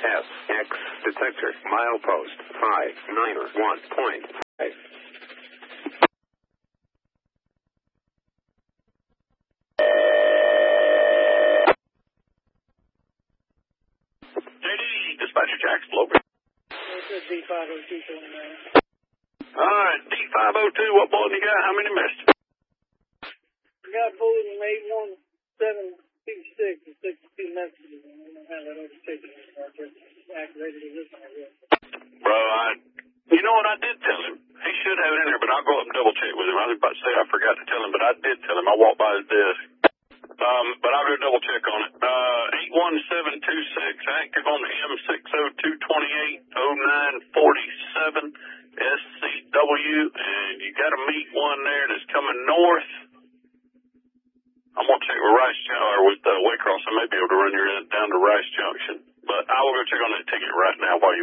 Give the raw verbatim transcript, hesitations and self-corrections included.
S X detector milepost five nine one point five. J D, dispatcher Jack Slover. This is D five oh two twenty-nine. All right, D five oh two, what bullet you got? How many missed? I got bullet in eight one seven two six and sixty-two messages. I don't know how that overtaken is. I just activated it this one. Bro, I, you know what, I did tell him. He should have it in there, but I'll go up and double check with him. I was about to say I forgot to tell him, but I did tell him. I walked by his desk. Um, but I'll go double check on it. Uh, eight one seven two six, active on the M six oh two twenty-eight oh nine forty-seven S C W, and you got to meet one there that's coming north. I'm going to check with Rice Junction, or with uh, Waycross. I may be able to run your down to Rice Junction, but I will go check on that ticket right now while